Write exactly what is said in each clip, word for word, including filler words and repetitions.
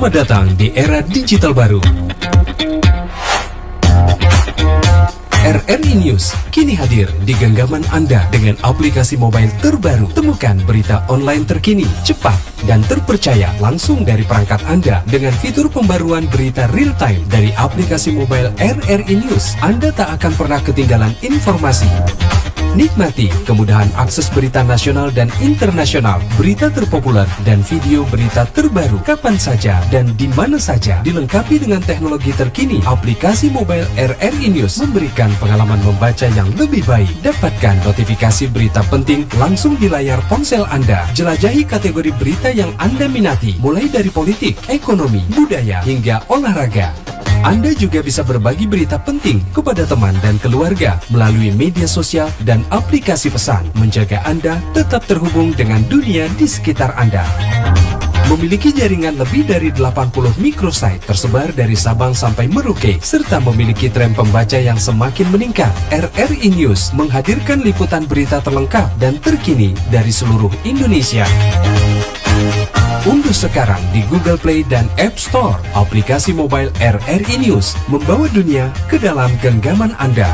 Selamat datang di era digital baru. R R I News kini hadir di genggaman Anda dengan aplikasi mobile terbaru. Temukan berita online terkini, cepat, dan terpercaya langsung dari perangkat Anda dengan fitur pembaruan berita real time dari aplikasi mobile R R I News. Anda tak akan pernah ketinggalan informasi. Nikmati kemudahan akses berita nasional dan internasional, berita terpopuler, dan video berita terbaru kapan saja dan di mana saja. Dilengkapi dengan teknologi terkini, aplikasi mobile R R I News memberikan pengalaman membaca yang lebih baik. Dapatkan notifikasi berita penting langsung di layar ponsel Anda. Jelajahi kategori berita yang Anda minati, mulai dari politik, ekonomi, budaya, hingga olahraga. Anda juga bisa berbagi berita penting kepada teman dan keluarga melalui media sosial dan aplikasi pesan, menjaga Anda tetap terhubung dengan dunia di sekitar Anda. Memiliki jaringan lebih dari delapan puluh microsite tersebar dari Sabang sampai Merauke, serta memiliki tren pembaca yang semakin meningkat. R R I News menghadirkan liputan berita terlengkap dan terkini dari seluruh Indonesia. Unduh sekarang di Google Play dan App Store aplikasi mobile R R I News, membawa dunia ke dalam genggaman Anda.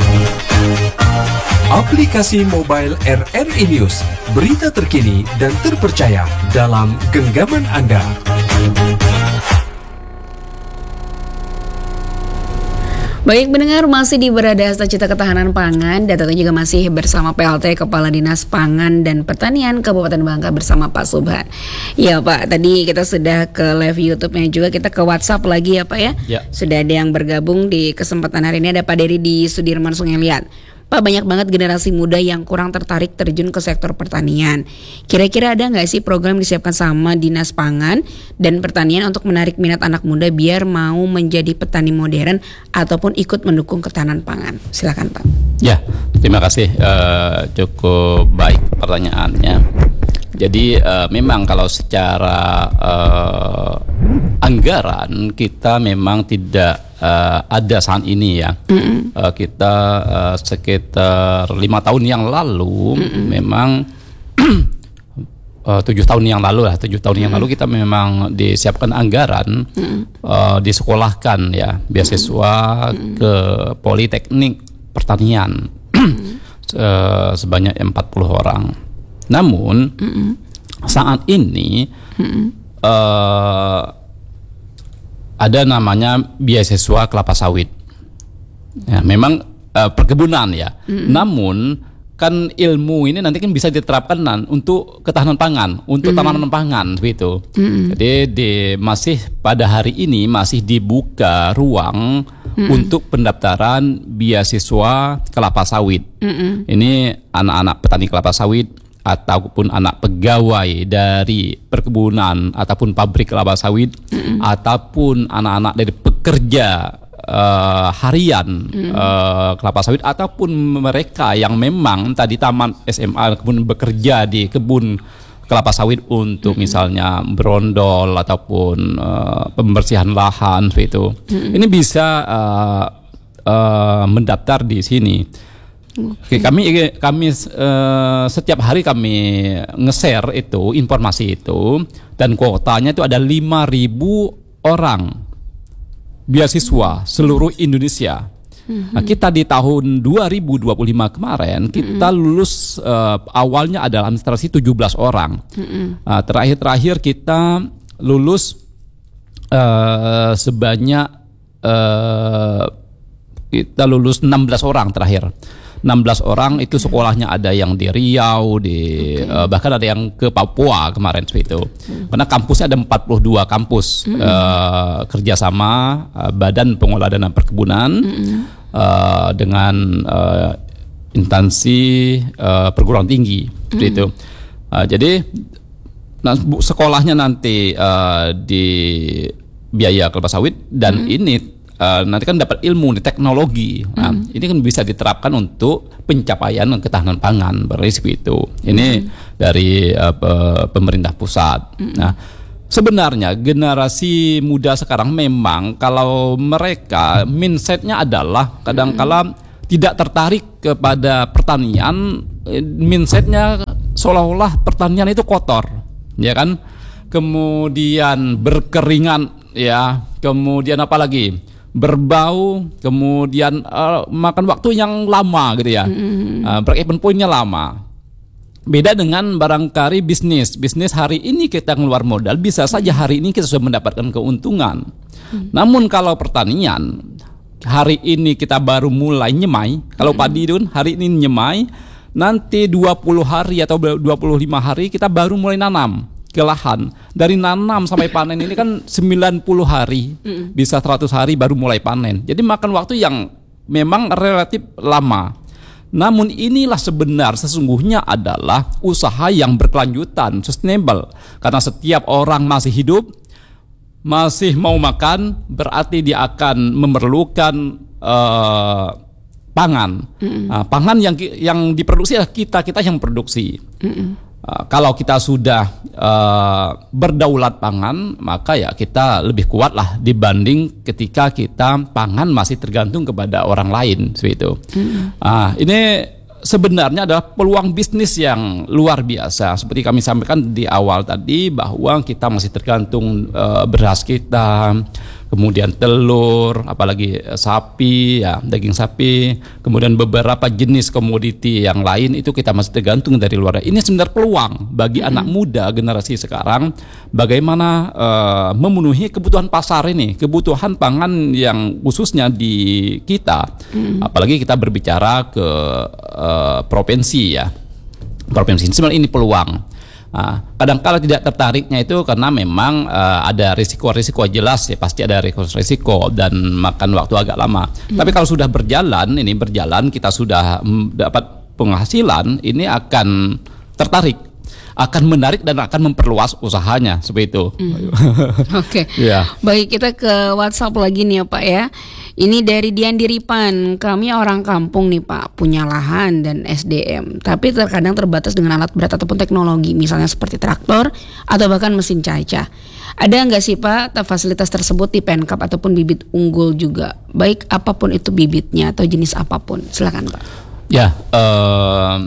Aplikasi mobile R R I News, berita terkini dan terpercaya dalam genggaman Anda. Baik pendengar, masih di Berada Cita Ketahanan Pangan dan tentunya juga masih bersama P L T Kepala Dinas Pangan dan Pertanian Kabupaten Bangka bersama Pak Subhan. Ya Pak, tadi kita sudah ke live YouTube-nya juga, kita ke WhatsApp lagi ya Pak ya. Ya. Sudah ada yang bergabung di kesempatan hari ini, ada Pak Dery di Sudirman Sungai Liat. Pak, banyak banget generasi muda yang kurang tertarik terjun ke sektor pertanian. Kira-kira ada nggak sih program disiapkan sama Dinas Pangan dan Pertanian untuk menarik minat anak muda biar mau menjadi petani modern ataupun ikut mendukung ketahanan pangan? Silakan Pak. Ya, terima kasih. Uh, cukup baik pertanyaannya. Jadi uh, memang kalau secara uh, anggaran kita memang tidak uh, ada saat ini ya. Mm-hmm. Uh, kita uh, sekitar lima tahun yang lalu mm-hmm. memang uh, tujuh tahun yang lalu lah tujuh tahun mm-hmm. yang lalu kita memang disiapkan anggaran mm-hmm. uh, disekolahkan ya beasiswa mm-hmm. ke Politeknik Pertanian mm-hmm. uh, sebanyak empat puluh orang. Namun mm-hmm. saat ini mm-hmm. uh, ada namanya beasiswa kelapa sawit. Ya, memang uh, perkebunan ya. Mm-hmm. Namun kan ilmu ini nanti kan bisa diterapkan nan, untuk ketahanan pangan, untuk mm-hmm. tanaman pangan begitu. Mm-hmm. Jadi di, masih pada hari ini masih dibuka ruang mm-hmm. untuk pendaftaran beasiswa kelapa sawit. Mm-hmm. Ini anak-anak petani kelapa sawit ataupun anak pegawai dari perkebunan ataupun pabrik kelapa sawit mm-hmm. ataupun anak-anak dari pekerja uh, harian mm-hmm. uh, kelapa sawit ataupun mereka yang memang tadi taman S M A kemudian bekerja di kebun kelapa sawit untuk mm-hmm. misalnya berondol ataupun uh, pembersihan lahan itu. Mm-hmm. Ini bisa uh, uh, mendaftar di sini. Oke, kami kami uh, setiap hari kami nge-share itu informasi itu dan kuotanya itu ada lima ribu orang beasiswa seluruh Indonesia. Mm-hmm. Nah, kita di tahun dua ribu dua puluh lima kemarin kita mm-hmm. lulus uh, awalnya adalah administrasi tujuh belas orang. Mm-hmm. Nah, terakhir-terakhir kita lulus uh, sebanyak uh, kita lulus enam belas orang terakhir. enam belas orang itu sekolahnya ada yang di Riau, di okay. uh, bahkan ada yang ke Papua kemarin seperti itu. Hmm. Karena kampusnya ada empat puluh dua kampus hmm. uh, kerjasama uh, Badan Pengelola Dana Perkebunan hmm. uh, dengan uh, instansi uh, perguruan tinggi seperti hmm. itu. Uh, jadi nah, sekolahnya nanti uh, di biaya kelapa sawit dan hmm. ini Uh, nanti kan dapat ilmu di teknologi. Nah, mm. ini kan bisa diterapkan untuk pencapaian ketahanan pangan berisiko itu. Ini mm. dari uh, pemerintah pusat. Mm. Nah, sebenarnya generasi muda sekarang memang kalau mereka mindsetnya adalah kadang-kala mm. tidak tertarik kepada pertanian, mindsetnya seolah-olah pertanian itu kotor, ya kan? kemudian berkeringat, ya, kemudian apa lagi? Berbau, kemudian uh, makan waktu yang lama gitu ya, mm-hmm. uh, break-even point-nya lama. Beda dengan barangkali bisnis, bisnis hari ini kita keluar modal, bisa saja hari ini kita sudah mendapatkan keuntungan. Mm-hmm. Namun kalau pertanian, hari ini kita baru mulai nyemai, kalau mm-hmm. padi itu hari ini nyemai, nanti dua puluh hari atau dua puluh lima hari kita baru mulai nanam ke lahan. Dari nanam sampai panen ini kan sembilan puluh hari, mm. bisa seratus hari baru mulai panen. Jadi makan waktu yang memang relatif lama. Namun inilah sebenar sesungguhnya adalah usaha yang berkelanjutan, sustainable. Karena setiap orang masih hidup, masih mau makan, berarti dia akan memerlukan uh, pangan. Mm. Uh, pangan yang yang diproduksi adalah kita, kita yang produksi. Mm. Uh, kalau kita sudah uh, berdaulat pangan, maka ya kita lebih kuat lah dibanding ketika kita pangan masih tergantung kepada orang lain, seperti itu. Mm-hmm. Uh, ini sebenarnya adalah peluang bisnis yang luar biasa. Seperti kami sampaikan di awal tadi bahwa kita masih tergantung uh, beras kita, kemudian telur, apalagi sapi, ya daging sapi, kemudian beberapa jenis komoditi yang lain itu kita masih tergantung dari luar. Ini sebenarnya peluang bagi mm-hmm. anak muda generasi sekarang bagaimana uh, memenuhi kebutuhan pasar ini, kebutuhan pangan yang khususnya di kita, mm-hmm. apalagi kita berbicara ke uh, provinsi ya, provinsi. Sebenarnya ini peluang. Nah, kadang-kala tidak tertariknya itu karena memang uh, ada risiko-risiko jelas ya, pasti ada risiko-risiko dan makan waktu agak lama. Hmm. Tapi kalau sudah berjalan, ini berjalan kita sudah mm, dapat penghasilan, ini akan tertarik, akan menarik dan akan memperluas usahanya seperti itu. Hmm. Oke. Okay. Yeah. Baik, kita ke WhatsApp lagi nih ya Pak ya. Ini dari Dian Diripan. Kami orang kampung nih Pak, punya lahan dan S D M, tapi terkadang terbatas dengan alat berat ataupun teknologi, misalnya seperti traktor atau bahkan mesin cacah. Ada nggak sih Pak fasilitas tersebut di Pemkab ataupun bibit unggul juga, baik apapun itu bibitnya atau jenis apapun? Silakan Pak. Ya, uh,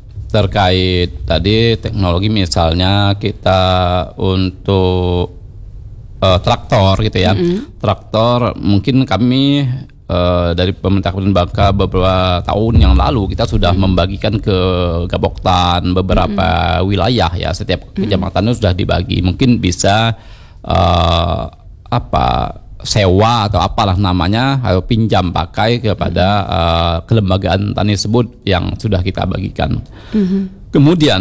terkait tadi teknologi misalnya kita untuk Uh, traktor gitu ya, mm-hmm. traktor mungkin kami uh, dari pemerintah Kabupaten Bangka beberapa tahun yang lalu kita sudah mm-hmm. membagikan ke Gaboktan beberapa mm-hmm. wilayah ya, setiap mm-hmm. kecamatan itu sudah dibagi, mungkin bisa uh, apa sewa atau apalah namanya, atau pinjam pakai kepada uh, kelembagaan tani tersebut yang sudah kita bagikan. Mm-hmm. Kemudian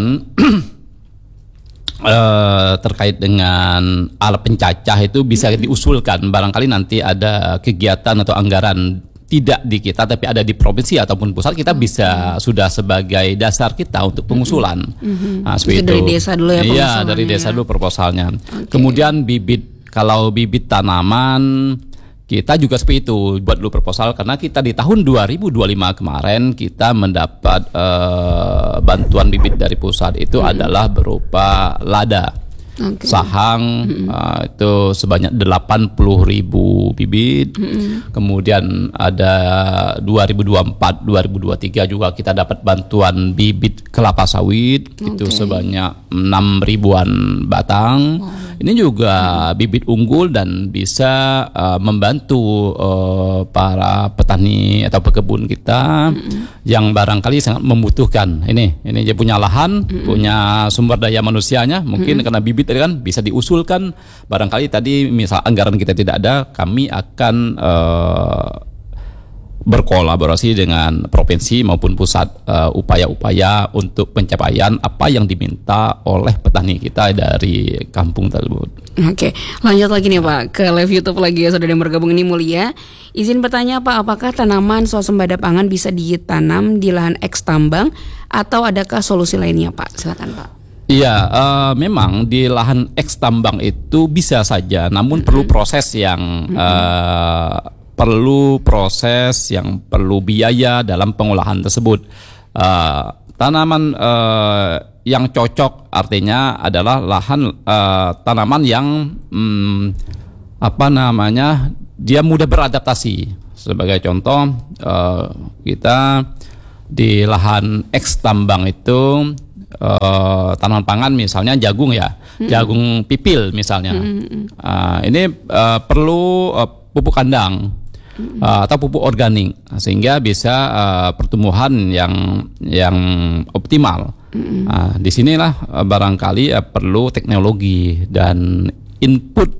Uh, terkait dengan alat pencacah itu bisa diusulkan, barangkali nanti ada kegiatan atau anggaran tidak di kita tapi ada di provinsi ataupun pusat, kita bisa sudah sebagai dasar kita untuk pengusulan. Mm-hmm. Nah, seperti itu. Dari desa dulu ya. Iya, dari desa dulu proposalnya. Okay. Kemudian bibit, kalau bibit tanaman kita juga seperti itu, buat dulu proposal karena kita di tahun dua ribu dua puluh lima kemarin kita mendapat uh, bantuan bibit dari pusat itu mm-hmm. adalah berupa lada, okay. sahang, mm-hmm. uh, itu sebanyak delapan puluh ribu bibit, mm-hmm. kemudian ada dua ribu dua puluh empat dua ribu dua puluh tiga juga kita dapat bantuan bibit kelapa sawit, okay. itu sebanyak enam ribuan batang. Oh. Ini juga hmm. bibit unggul dan bisa uh, membantu uh, para petani atau pekebun kita hmm. yang barangkali sangat membutuhkan. Ini, ini dia punya lahan, hmm. punya sumber daya manusianya, mungkin hmm. karena bibit tadi kan bisa diusulkan. Barangkali tadi misal anggaran kita tidak ada, kami akan uh, berkolaborasi dengan provinsi maupun pusat uh, upaya-upaya untuk pencapaian apa yang diminta oleh petani kita dari kampung tersebut. Oke, lanjut lagi nih Pak ke live YouTube lagi ya, saudara yang bergabung ini mulia. Izin bertanya Pak, apakah tanaman swasembada pangan bisa ditanam di lahan eks tambang atau adakah solusi lainnya Pak? Silakan Pak. Iya, uh, memang di lahan eks tambang itu bisa saja, namun mm-hmm. perlu proses yang mm-hmm. uh, perlu proses yang perlu biaya dalam pengolahan tersebut. Uh, tanaman uh, yang cocok artinya adalah lahan uh, tanaman yang um, apa namanya dia mudah beradaptasi. Sebagai contoh uh, kita di lahan eks tambang itu uh, tanaman pangan misalnya jagung ya, hmm. jagung pipil misalnya. Hmm. Uh, ini uh, perlu uh, pupuk kandang hmm. uh, atau pupuk organik sehingga bisa uh, pertumbuhan yang yang optimal. Hmm. Uh, disinilah uh, barangkali uh, perlu teknologi dan input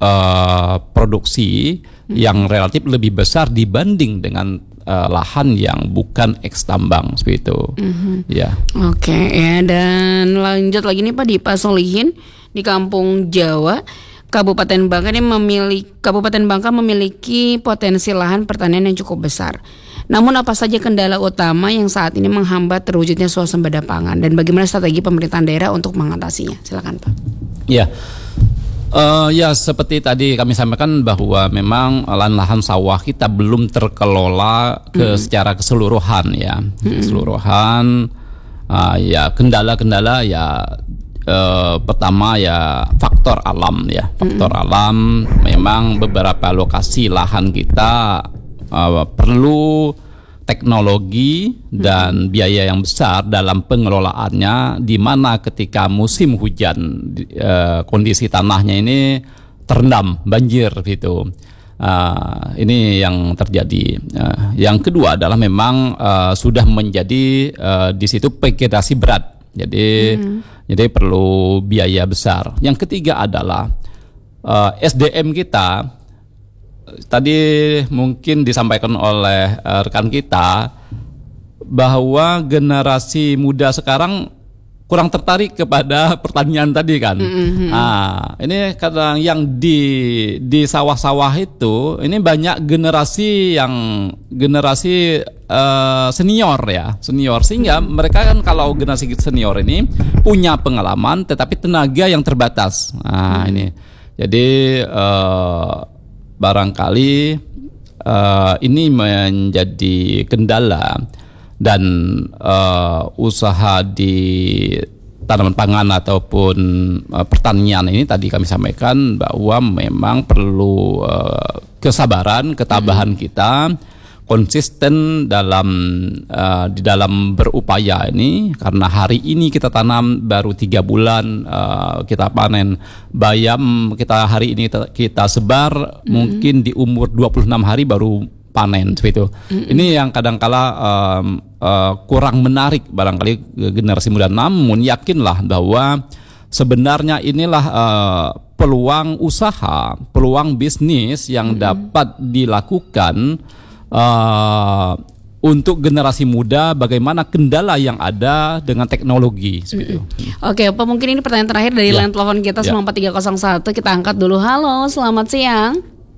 uh, produksi hmm. yang relatif lebih besar dibanding dengan Uh, lahan yang bukan eks tambang seperti itu, mm-hmm. ya. Oke, okay, ya, dan lanjut lagi nih Pak di Pak Solihin di Kampung Jawa, Kabupaten Bangka ini memiliki Kabupaten Bangka memiliki potensi lahan pertanian yang cukup besar. Namun apa saja kendala utama yang saat ini menghambat terwujudnya swasembada pangan dan bagaimana strategi pemerintahan daerah untuk mengatasinya? Silakan Pak. Ya. Uh, ya seperti tadi kami sampaikan bahwa memang lahan-lahan sawah kita belum terkelola ke mm. secara keseluruhan ya, mm. keseluruhan uh, ya kendala-kendala ya uh, pertama ya faktor alam ya, faktor mm. alam memang beberapa lokasi lahan kita uh, perlu teknologi dan biaya yang besar dalam pengelolaannya, di mana ketika musim hujan eh, kondisi tanahnya ini terendam banjir gitu. Uh, ini yang terjadi. Uh, yang kedua adalah memang uh, sudah menjadi uh, di situ vegetasi berat. Jadi hmm. jadi perlu biaya besar. Yang ketiga adalah uh, S D M kita. Tadi mungkin disampaikan oleh uh, rekan kita bahwa generasi muda sekarang kurang tertarik kepada pertanian tadi kan. Mm-hmm. Nah, ini kadang yang di di sawah-sawah itu ini banyak generasi yang generasi uh, senior ya, senior sehingga mm-hmm. mereka kan kalau generasi senior ini punya pengalaman tetapi tenaga yang terbatas. Nah, mm-hmm. ini. Jadi uh, barangkali uh, ini menjadi kendala dan uh, usaha di tanaman pangan ataupun uh, pertanian ini tadi kami sampaikan bahwa memang perlu uh, kesabaran, ketabahan hmm. kita, konsisten dalam uh, di dalam berupaya ini, karena hari ini kita tanam baru tiga bulan uh, kita panen, bayam kita hari ini kita, kita sebar mm-hmm. mungkin di umur dua puluh enam hari baru panen seperti itu. Mm-hmm. Ini yang kadangkala um, uh, kurang menarik barangkali generasi muda, namun yakinlah bahwa sebenarnya inilah uh, peluang usaha, peluang bisnis yang mm-hmm. dapat dilakukan Uh, untuk generasi muda, bagaimana kendala yang ada dengan teknologi seperti itu. Oke, Pak, mungkin ini pertanyaan terakhir dari ya. line telepon kita ya. sembilan empat tiga nol satu. Kita angkat dulu. Halo, selamat siang.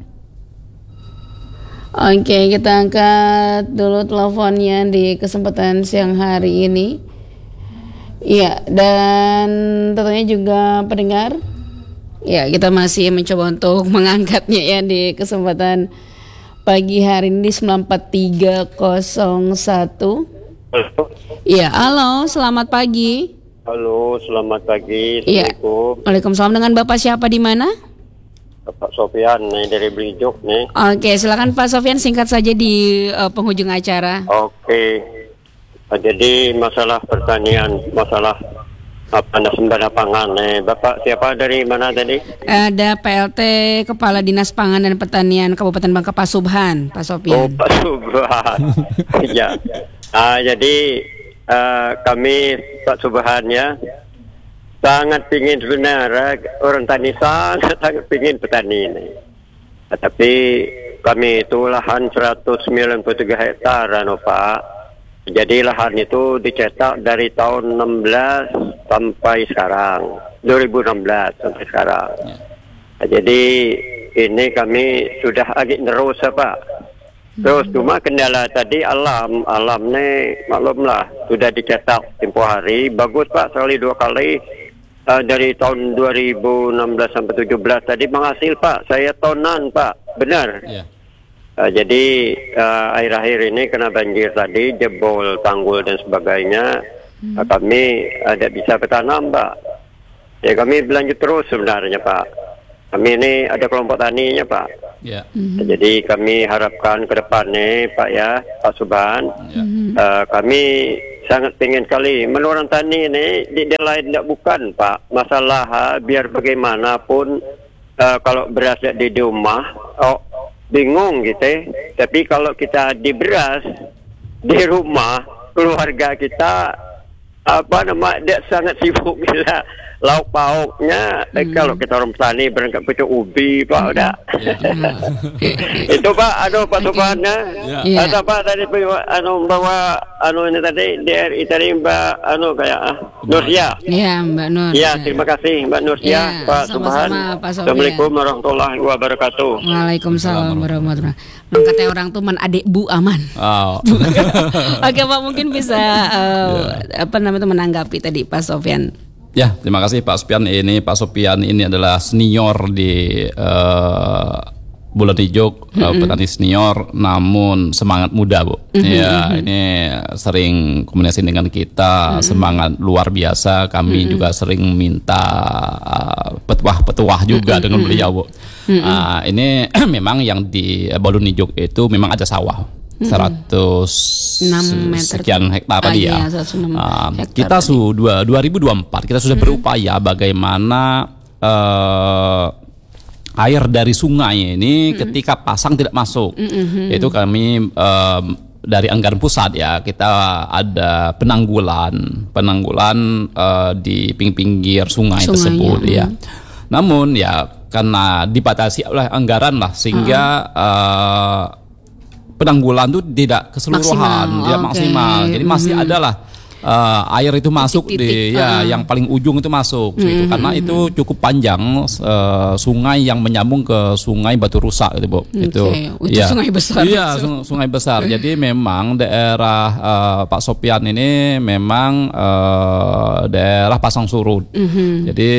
Oke, kita angkat dulu teleponnya di kesempatan siang hari ini. Iya, dan tentunya juga pendengar. Ya, kita masih mencoba untuk mengangkatnya ya di kesempatan pagi hari ini di sembilan empat tiga nol satu. Halo. Iya, halo, selamat pagi. Halo, selamat pagi. Iya. Assalamualaikum. Waalaikumsalam. Dengan Bapak siapa di mana? Bapak Sofian nih dari Belijuk nih. Oke, silakan Pak Sofian, singkat saja di uh, penghujung acara. Oke. Jadi masalah pertanian, masalah apa swasembada pangan nih. Bapak siapa dari mana tadi? Ada P L T Kepala Dinas Pangan dan Pertanian Kabupaten Bangka, Pak Subhan, Pak Sofian. Oh, Pak Subhan. Ya. Ah, jadi uh, kami Pak Subhan ya sangat ingin sebenarnya orang tani sangat sangat ingin petani ini. Tapi kami itu lahan seratus sembilan puluh tiga hektar, no, Pak. Jadi lahan itu dicetak dari tahun enam belas sampai sekarang, dua ribu enam belas sampai sekarang. Nah, jadi ini kami sudah agak terus Pak. Terus cuma kendala tadi alam, alam nih maklumlah sudah dicetak tempoh hari, bagus Pak, sekali dua kali. Uh, dari tahun dua ribu enam belas sampai tujuh belas tadi menghasil Pak, saya tonan Pak, benar. Yeah. Uh, jadi uh, akhir-akhir ini kena banjir tadi, jebol tanggul dan sebagainya, hmm. uh, kami ada uh, bisa bertanam Pak. Ya kami berlanjut terus sebenarnya Pak. Kami ini ada kelompok taninya Pak. Yeah. Hmm. Uh, jadi kami harapkan ke depannya Pak ya, Pak Subhan, yeah. uh, kami sangat pengen sekali. Menurut tani ini di di lain tidak bukan Pak. Masalah ha, biar bagaimanapun uh, kalau beras di di rumah, oh bingung gitu. Tapi kalau kita di beras di rumah, keluarga kita apa nama dia sangat sibuk gila. Lauk pauknya hmm. eh, kalau kita orang petani berangkat pecah ubi Pak hmm. udah hmm. itu Pak aduh Pak Subhannya yeah. ada Pak tadi anu bawa anu ini tadi D R I tadi Mbak anu kayak ah, Nursia ya Mbak Nur ya terima kasih Mbak Nursia ya, Pak Subhan Assalamualaikum warahmatullahi wabarakatuh. Waalaikumsalam warahmatullahi wabarakatuh. Katanya orang tuh men adik bu aman. Oh. Oke Pak mungkin bisa uh, yeah. apa namanya menanggapi tadi Pak Sofyan. Ya, terima kasih Pak Sopian. Ini Pak Sopian ini adalah senior di uh, Bulan Ijuk, mm-hmm. uh, petani senior, namun semangat muda, Bu. Mm-hmm. Ya, ini sering komunikasi dengan kita, mm-hmm. semangat luar biasa. Kami mm-hmm. juga sering minta uh, petuah-petuah juga mm-hmm. dengan beliau, Bu. Mm-hmm. Uh, ini memang yang di Bulan Ijuk itu memang ada sawah. seratus enam meter sekian hektar tadi ya. Uh, kita sudah dua ribu dua puluh empat kita sudah hmm. berupaya bagaimana uh, air dari sungai ini hmm. ketika pasang tidak masuk. Hmm. Itu kami uh, dari anggaran pusat ya kita ada penanggulan penanggulan uh, di pinggir sungai Sungainya. tersebut ya. Namun ya karena dibatasi oleh anggaran lah sehingga uh. Uh, penanggulan itu tidak keseluruhan, maksimal. tidak okay. maksimal. Jadi masih mm-hmm. adalah uh, air itu masuk titik-titik. di ya uh. yang paling ujung itu masuk mm-hmm. gitu. Karena itu cukup panjang uh, sungai yang menyambung ke Sungai Batu Rusak gitu, Bu. Okay. Itu, itu ya. sungai besar. Iya, sungai, sungai besar. Jadi memang daerah uh, Pak Sopian ini memang uh, daerah pasang surut. Mm-hmm. Jadi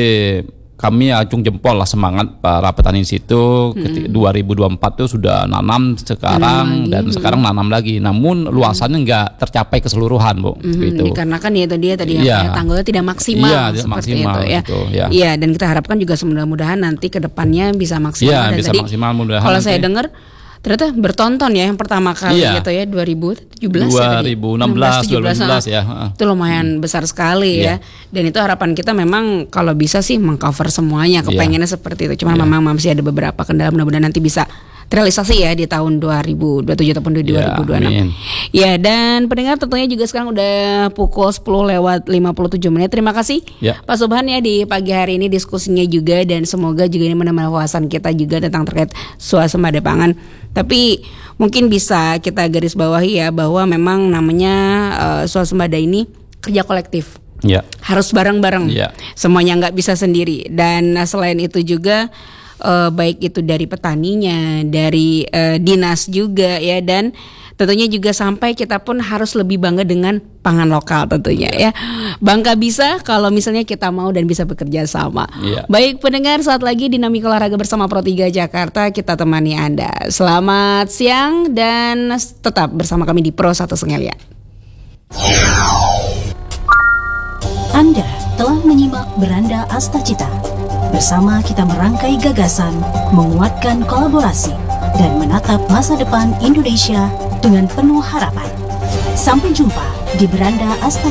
kami acung jempol lah semangat para petani situ. Hmm. dua ribu dua puluh empat itu sudah nanam sekarang dan hmm. sekarang nanam lagi. Namun luasannya nggak tercapai keseluruhan, Bu. Hmm. Gitu. Karena kan ya tadi ya tadi ya. tanggulnya tidak maksimal. Iya, tidak seperti maksimal itu ya. gitu, ya. Iya, dan kita harapkan juga mudah-mudahan nanti ke depannya bisa maksimal. Iya, dan bisa tadi, maksimal mudah-mudahan. Kalau nanti. saya dengar ternyata bertonton ya yang pertama kali iya. gitu ya dua ribu tujuh belas dua ribu enam belas, dua ribu enam belas ya. Itu lumayan hmm. besar sekali iya. ya. Dan itu harapan kita memang kalau bisa sih mengcover semuanya, kepengennya iya. seperti itu. Cuman iya. memang masih ada beberapa kendala, mudah-mudahan nanti bisa terrealisasi ya di tahun dua ribu dua puluh tujuh ataupun dua ribu dua puluh enam. Ya, ya, dan pendengar tentunya juga sekarang udah pukul sepuluh lewat lima puluh tujuh menit. Terima kasih ya. Pak Subhan ya di pagi hari ini diskusinya juga, dan semoga juga ini menambah wawasan kita juga tentang terkait swasembada pangan. Tapi mungkin bisa kita garis bawahi ya bahwa memang namanya uh, swasembada ini kerja kolektif. Ya. Harus bareng-bareng. Ya. Semuanya nggak bisa sendiri. Dan selain itu juga Uh, baik itu dari petaninya, dari uh, dinas juga ya, dan tentunya juga sampai kita pun harus lebih bangga dengan pangan lokal tentunya ya. Bangga bisa kalau misalnya kita mau dan bisa bekerja sama. Yeah. Baik pendengar, saat lagi Dinamika Olahraga bersama Pro tiga Jakarta kita temani Anda. Selamat siang dan tetap bersama kami di Pro satu Sengeliat. Anda telah menyimak Beranda Astacita. Bersama kita merangkai gagasan, menguatkan kolaborasi, dan menatap masa depan Indonesia dengan penuh harapan. Sampai jumpa di Beranda Astacita.